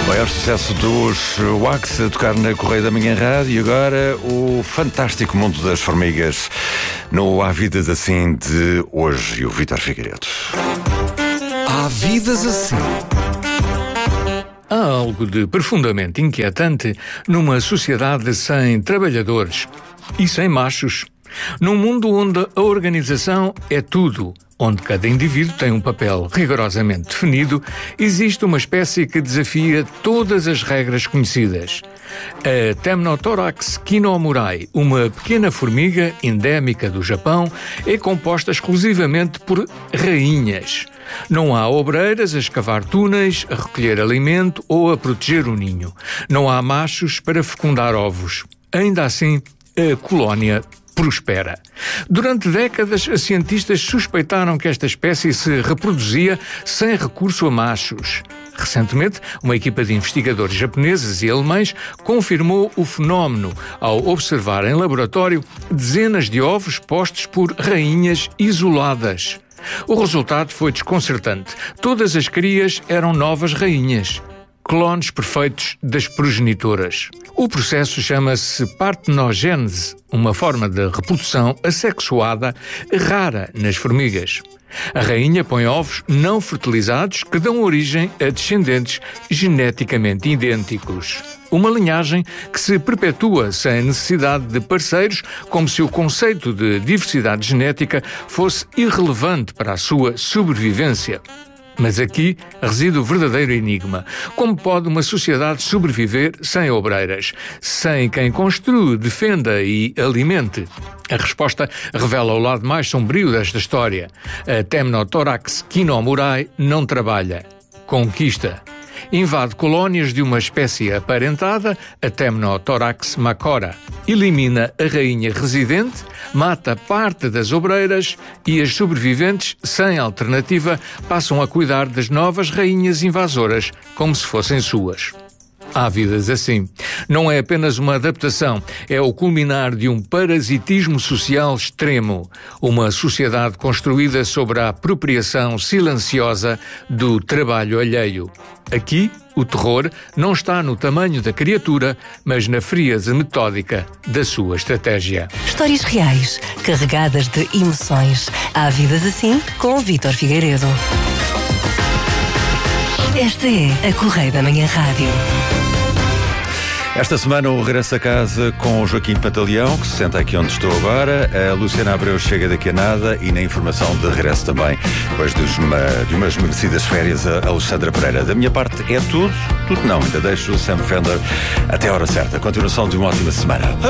Maior sucesso dos Wax a tocar na Correia da Manhã Rádio e agora o fantástico mundo das formigas no Há Vidas Assim de hoje. E o Vítor Figueiredo. Há vidas assim. Há algo de profundamente inquietante numa sociedade sem trabalhadores e sem machos. Num mundo onde a organização é tudo, onde cada indivíduo tem um papel rigorosamente definido, existe uma espécie que desafia todas as regras conhecidas. A Temnothorax kinomurai, uma pequena formiga endémica do Japão, é composta exclusivamente por rainhas. Não há obreiras a escavar túneis, a recolher alimento ou a proteger o ninho. Não há machos para fecundar ovos. Ainda assim, a colónia prospera. Durante décadas, os cientistas suspeitaram que esta espécie se reproduzia sem recurso a machos. Recentemente, uma equipa de investigadores japoneses e alemães confirmou o fenómeno ao observar em laboratório dezenas de ovos postos por rainhas isoladas. O resultado foi desconcertante. Todas as crias eram novas rainhas, clones perfeitos das progenitoras. O processo chama-se partenogênese, uma forma de reprodução assexuada rara nas formigas. A rainha põe ovos não fertilizados que dão origem a descendentes geneticamente idênticos. Uma linhagem que se perpetua sem necessidade de parceiros, como se o conceito de diversidade genética fosse irrelevante para a sua sobrevivência. Mas aqui reside o verdadeiro enigma. Como pode uma sociedade sobreviver sem obreiras, sem quem construa, defenda e alimente? A resposta revela o lado mais sombrio desta história. A Temnothorax kinomurai não trabalha, conquista. Invade colónias de uma espécie aparentada, a Temnothorax macora. Elimina a rainha residente, mata parte das obreiras e as sobreviventes, sem alternativa, passam a cuidar das novas rainhas invasoras como se fossem suas. Há vidas assim. Não é apenas uma adaptação, é o culminar de um parasitismo social extremo. Uma sociedade construída sobre a apropriação silenciosa do trabalho alheio. Aqui, o terror não está no tamanho da criatura, mas na frieza metódica da sua estratégia. Histórias reais, carregadas de emoções. Há vidas assim com Vítor Figueiredo. Esta é a Correia da Manhã Rádio. Esta semana o regresso a casa com o Joaquim Pantaleão, que se senta aqui onde estou agora. A Luciana Abreu chega daqui a nada e na informação de regresso também, depois de umas merecidas férias, a Alexandra Pereira. Da minha parte é tudo não, ainda deixo o Sam Fender até a hora certa. Continuação de uma ótima semana.